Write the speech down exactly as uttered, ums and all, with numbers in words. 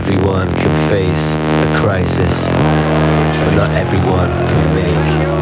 everyone can face a crisis, but not everyone can make